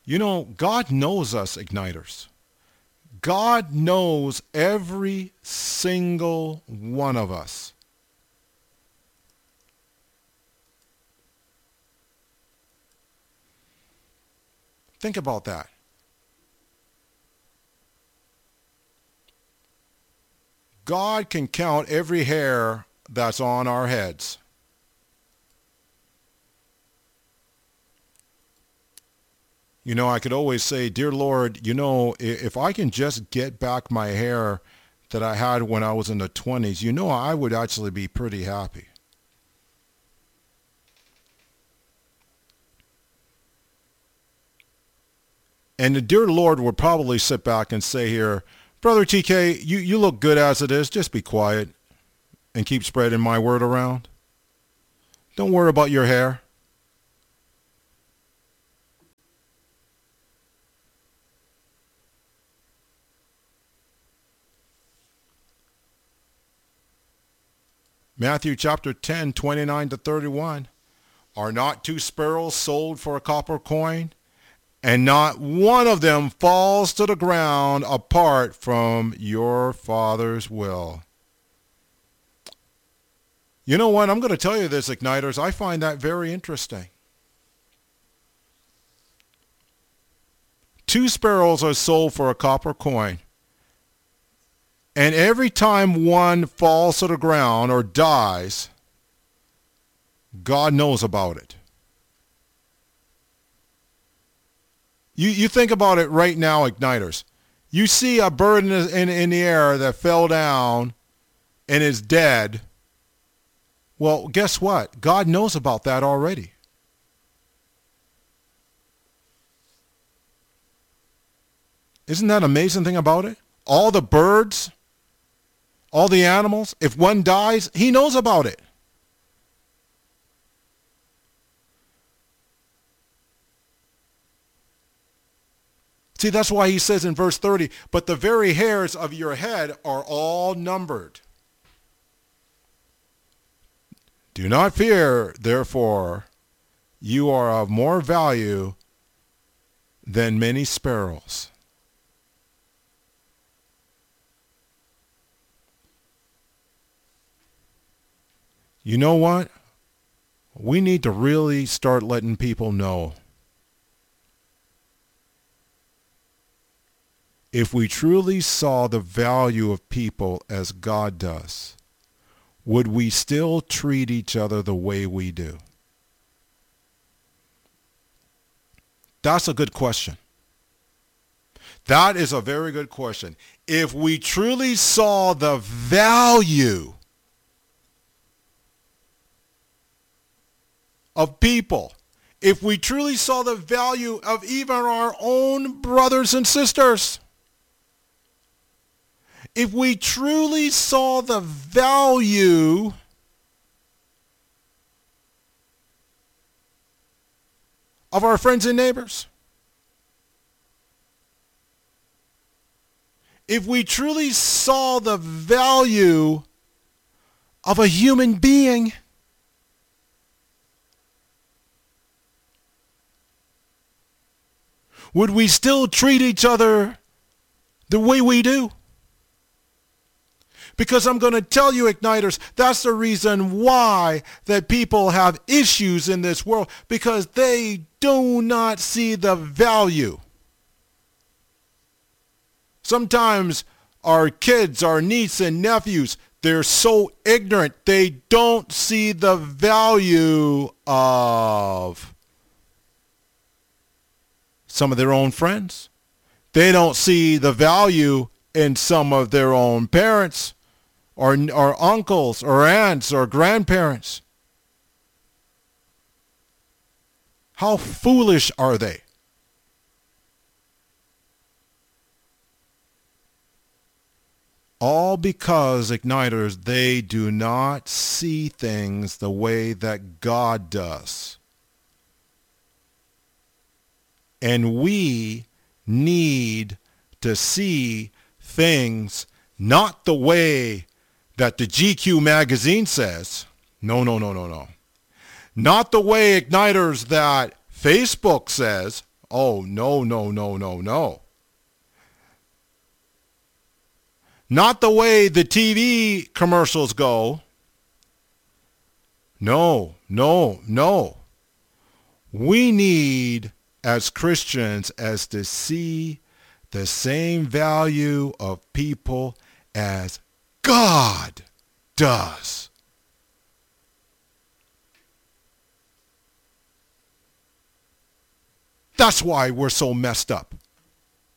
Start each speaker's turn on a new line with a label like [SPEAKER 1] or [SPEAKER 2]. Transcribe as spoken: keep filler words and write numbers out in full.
[SPEAKER 1] You know, God knows us, Igniters. God knows every single one of us. Think about that. God can count every hair that's on our heads. You know, I could always say, dear Lord, you know, if I can just get back my hair that I had when I was in the twenties, you know, I would actually be pretty happy. And the dear Lord would probably sit back and say here, Brother T K, you, you look good as it is. Just be quiet and keep spreading my word around. Don't worry about your hair. Matthew chapter ten, twenty-nine to thirty-one. Are not two sparrows sold for a copper coin? And not one of them falls to the ground apart from your Father's will. You know what? I'm going to tell you this, Igniters. I find that very interesting. Two sparrows are sold for a copper coin. And every time one falls to the ground or dies, God knows about it. You you think about it right now, Igniters. You see a bird in the, in, in the air that fell down and is dead. Well, guess what? God knows about that already. Isn't that an amazing thing about it? All the birds, all the animals, if one dies, he knows about it. See, that's why he says in verse thirty, but the very hairs of your head are all numbered. Do not fear, therefore, you are of more value than many sparrows. You know what? We need to really start letting people know. If we truly saw the value of people as God does, would we still treat each other the way we do? That's a good question. That is a very good question. If we truly saw the value of people, if we truly saw the value of even our own brothers and sisters, if we truly saw the value of our friends and neighbors, if we truly saw the value of a human being, would we still treat each other the way we do? Because I'm going to tell you, Igniters, that's the reason why that people have issues in this world, because they do not see the value. Sometimes our kids, our nieces and nephews, they're so ignorant, they don't see the value of some of their own friends. They don't see the value in some of their own parents, or, or uncles, or aunts, or grandparents. How foolish are they? All because, Igniters, they do not see things the way that God does. And we need to see things not the way that the G Q magazine says. No, no, no, no, no. Not the way, Igniters, that Facebook says. Oh, no, no, no, no, no. Not the way the T V commercials go. No, no, no. We need, as Christians, as to see the same value of people as God does. That's why we're so messed up.